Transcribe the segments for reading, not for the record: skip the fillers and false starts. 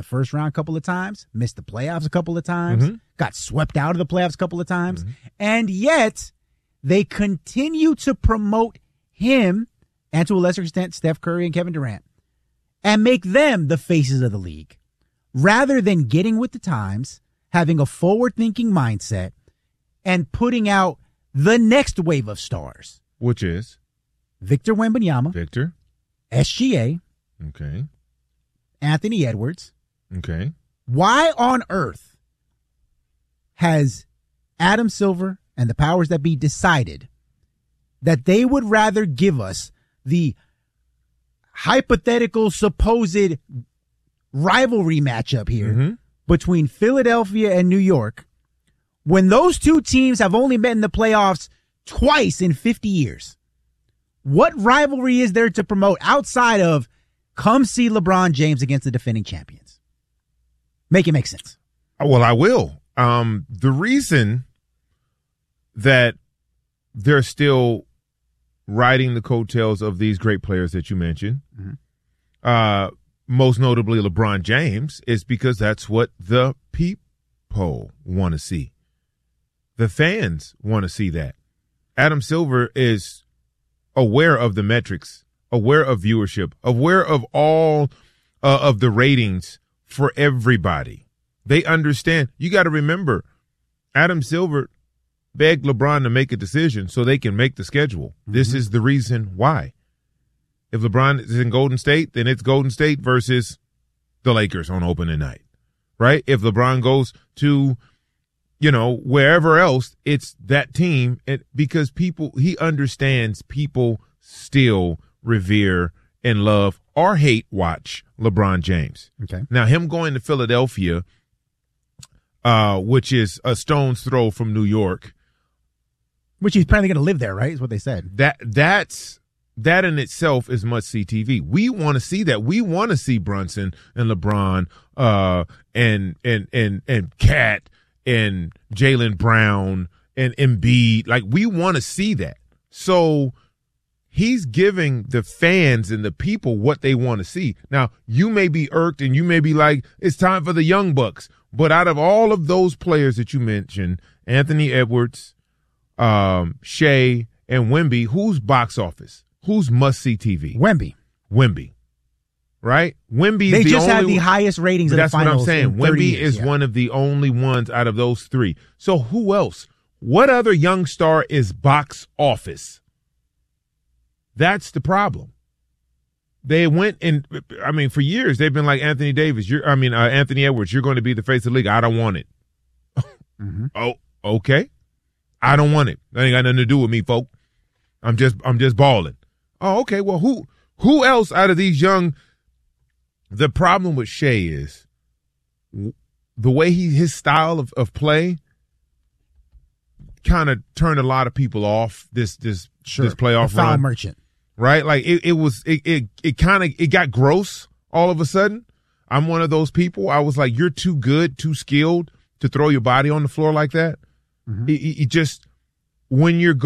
first round a couple of times, missed the playoffs a couple of times, got swept out of the playoffs a couple of times, and yet they continue to promote him, and to a lesser extent, Steph Curry and Kevin Durant, and make them the faces of the league, rather than getting with the times, having a forward-thinking mindset, and putting out the next wave of stars. Which is? Victor Wembanyama. Victor. SGA. Okay. Anthony Edwards. Okay. Why on earth has Adam Silver and the powers that be decided that they would rather give us the hypothetical supposed rivalry matchup here between Philadelphia and New York when those two teams have only met in the playoffs twice in 50 years? What rivalry is there to promote outside of come see LeBron James against the defending champions? Make it make sense. Well, I will. The reason that they're still riding the coattails of these great players that you mentioned, most notably LeBron James, is because that's what the people want to see. The fans want to see that. Adam Silver is aware of the metrics, aware of viewership, aware of all of the ratings for everybody. They understand. You got to remember, Adam Silver begged LeBron to make a decision so they can make the schedule. This is the reason why. If LeBron is in Golden State, then it's Golden State versus the Lakers on opening night, right? If LeBron goes to, wherever else, it's that team. Because he understands people still revere and love or hate watch LeBron James. Okay. Now, him going to Philadelphia, which is a stone's throw from New York. Which he's probably going to live there, right? Is what they said. That in itself is must-see TV. We want to see that. We want to see Brunson and LeBron and Cat and Jaylen Brown and Embiid. Like, we want to see that. So he's giving the fans and the people what they want to see. Now, you may be irked and you may be like, it's time for the Young Bucks. But out of all of those players that you mentioned, Anthony Edwards, Shea, and Wemby, who's box office? Who's must-see TV? Wemby. Right? Wemby. They just had the highest ratings of the finals. That's what I'm saying. Wemby is one of the only ones out of those three. So who else? What other young star is box office? That's the problem. They went for years they've been like Anthony Edwards, you're going to be the face of the league. I don't want it. Oh, okay. I don't want it. That ain't got nothing to do with me, folk. I'm just balling. Oh, okay. Well, who else out of these young? The problem with Shea is the way his style of play kind of turned a lot of people off this playoff foul run. Merchant. Right? Like it got gross all of a sudden. I'm one of those people. I was like, you're too good, too skilled to throw your body on the floor like that. It just, when you're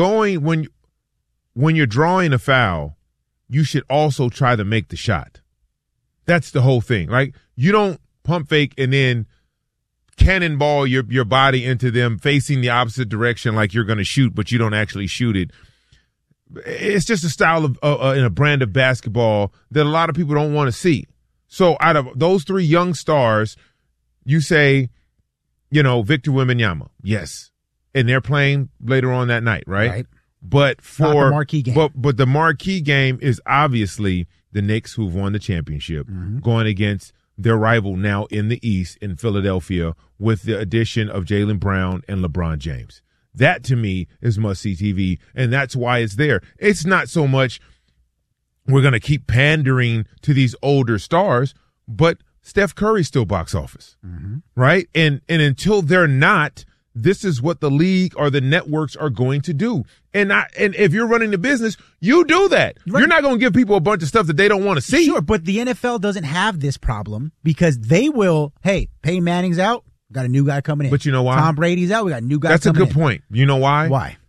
drawing a foul, you should also try to make the shot. That's the whole thing. Like, you don't pump fake and then cannonball your body into them facing the opposite direction like you're going to shoot, but you don't actually shoot it. It's just a style of and a brand of basketball that a lot of people don't want to see. So out of those three young stars, you say, Victor Wembanyama, yes. And they're playing later on that night, right? Right. But Not the marquee game. But the marquee game is obviously the Knicks, who've won the championship, going against their rival now in the East in Philadelphia with the addition of Jaylen Brown and LeBron James. That, to me, is must-see TV, and that's why it's there. It's not so much we're going to keep pandering to these older stars, but Steph Curry's still box office, right? And until they're not, this is what the league or the networks are going to do. And if you're running the business, you do that. Right. You're not going to give people a bunch of stuff that they don't want to see. Sure, but the NFL doesn't have this problem because they will, hey, Peyton Manning's out. Got a new guy coming in. But you know why? Tom Brady's out. We got a new guy coming in. That's a good point. You know why? Why?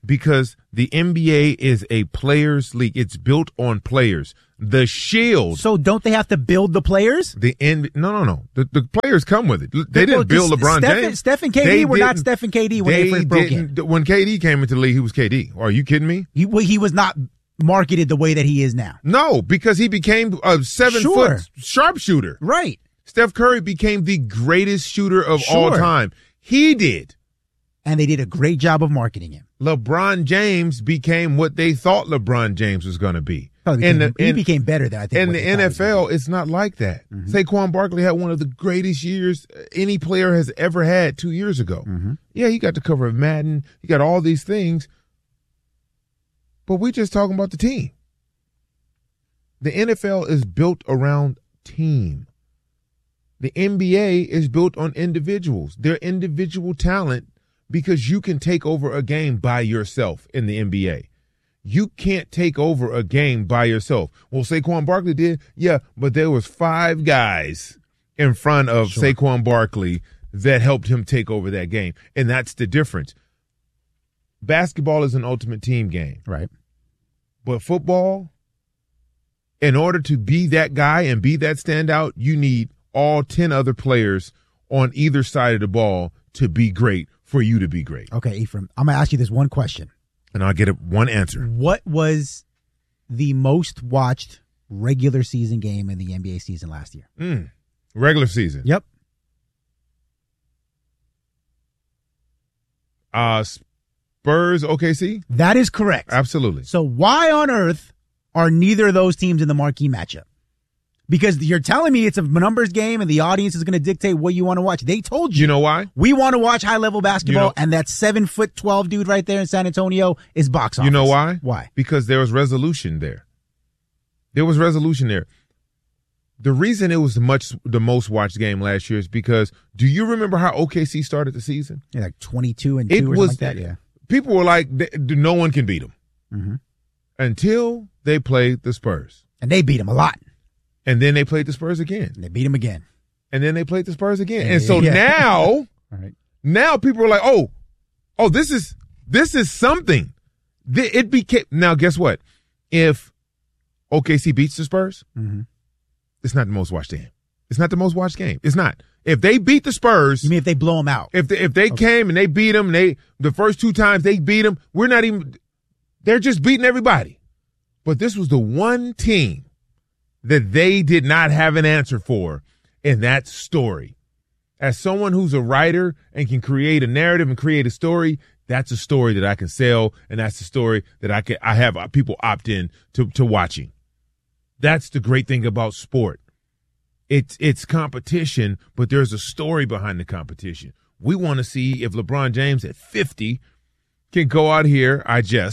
because the NBA is a players' league. It's built on players. The Shield. So don't they have to build the players? No. The players come with it. They didn't build LeBron James. Steph and KD were not Steph and KD when they first broke in. When KD came into the league, he was KD. Are you kidding me? He was not marketed the way that he is now. No, because he became a 7-foot sharpshooter. Right. Steph Curry became the greatest shooter of all time. He did. And they did a great job of marketing him. LeBron James became what they thought LeBron James was going to be. He became better than I think. In the NFL, it's not like that. Mm-hmm. Saquon Barkley had one of the greatest years any player has ever had 2 years ago. Mm-hmm. Yeah, he got to cover Madden. He got all these things. But we're just talking about the team. The NFL is built around team. The NBA is built on individuals. Their individual talent, because you can take over a game by yourself in the NBA. You can't take over a game by yourself. Well, Saquon Barkley did, yeah, but there was 5 guys in front of Saquon Barkley that helped him take over that game, and that's the difference. Basketball is an ultimate team game. Right. But football, in order to be that guy and be that standout, you need all 10 other players on either side of the ball to be great for you to be great. Okay, Ephraim, I'm going to ask you this one question. And I'll get one answer. What was the most watched regular season game in the NBA season last year? Regular season. Yep. Spurs, OKC? That is correct. Absolutely. So why on earth are neither of those teams in the marquee matchup? Because you're telling me it's a numbers game and the audience is going to dictate what you want to watch. They told you. You know why? We want to watch high-level basketball, and that 7'12" dude right there in San Antonio is box office. You know why? Why? Because there was resolution there. There was resolution there. The reason it was the most watched game last year is because, do you remember how OKC started the season? Yeah, like 22-2 or something like that, yeah. People were like, no one can beat them. Mm-hmm. Until they played the Spurs. And they beat them a lot. And then they played the Spurs again. And they beat them again. And then they played the Spurs again. And so now, now people are like, oh, this is something. It became, now guess what? If OKC beats the Spurs, it's not the most watched game. It's not the most watched game. It's not. If they beat the Spurs. You mean if they blow them out? If they came and they beat them, the first 2 times they beat them, they're just beating everybody. But this was the one team that they did not have an answer for in that story. As someone who's a writer and can create a narrative and create a story, that's a story that I can sell, and that's a story that I have people opt in to watching. That's the great thing about sport. It's competition, but there's a story behind the competition. We want to see if LeBron James at 50 can go out here,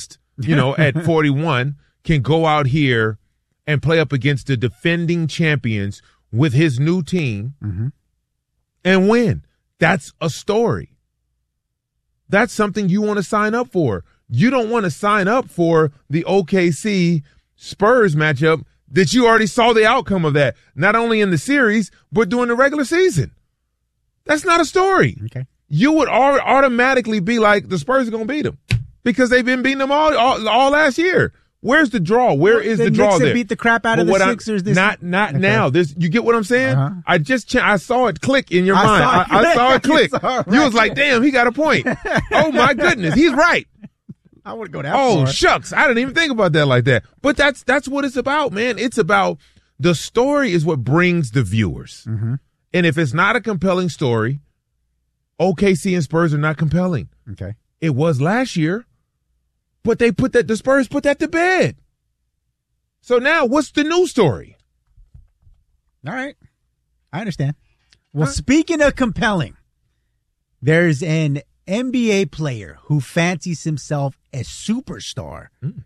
at 41, can go out here and play up against the defending champions with his new team and win. That's a story. That's something you want to sign up for. You don't want to sign up for the OKC Spurs matchup that you already saw the outcome of that, not only in the series, but during the regular season. That's not a story. Okay. You would automatically be like, the Spurs are going to beat them because they've been beating them all last year. Where's the draw? Where is the draw there? Beat the crap out of the Sixers. Not now. You get what I'm saying? I saw it click in your mind. I saw it click. You was like, damn, he got a point. Oh my goodness, he's right. I wouldn't go that far. Oh shucks, I didn't even think about that like that. But that's what it's about, man. It's about the story is what brings the viewers. And if it's not a compelling story, OKC and Spurs are not compelling. Okay, it was last year. But the Spurs put that to bed. So now what's the new story? All right. I understand. Well, speaking of compelling, there's an NBA player who fancies himself a superstar.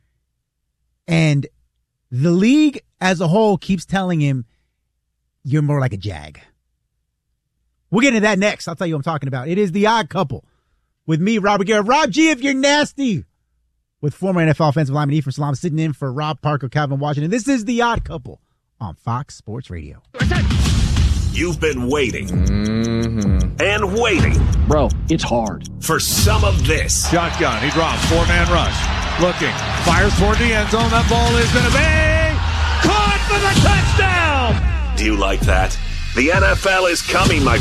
And the league as a whole keeps telling him, you're more like a Jag. We'll get into that next. I'll tell you what I'm talking about. It is The Odd Couple with me, Robert Garrett. Rob G, if you're nasty. With former NFL offensive lineman Ephraim Salaam sitting in for Rob Parker, Calvin Washington. This is The Odd Couple on Fox Sports Radio. You've been waiting. and waiting. Bro, it's hard. For some of this. Shotgun. He drops. 4-man rush. Looking. Fires toward the end zone. That ball is going to be caught for the touchdown. Do you like that? The NFL is coming, my